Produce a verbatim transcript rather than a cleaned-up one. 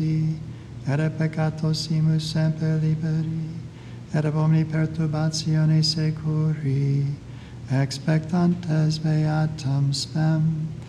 morti, et peccatosimus semper liberi, et ab omni perturbatione securi, expectantes beatam spem.